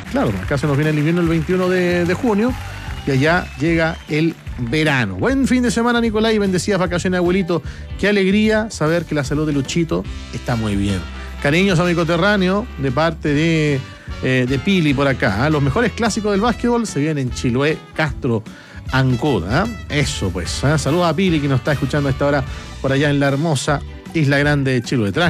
Claro, acá se nos viene el invierno el 21 de junio y allá llega el verano. Buen fin de semana, Nicolás, y bendecidas vacaciones, abuelito. Qué alegría saber que la salud de Luchito está muy bien. Cariños a mi coterráneo de parte de Pili por acá. Los mejores clásicos del básquetbol se vienen en Chiloé, Castro, Ancoda. Eso pues. Saludos a Pili que nos está escuchando a esta hora por allá en la hermosa Isla Grande de Chiloé.